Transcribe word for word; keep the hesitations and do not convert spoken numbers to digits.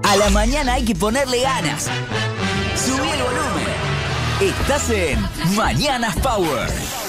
A la mañana hay que ponerle ganas. Subí el volumen. Estás en Mañanas Power.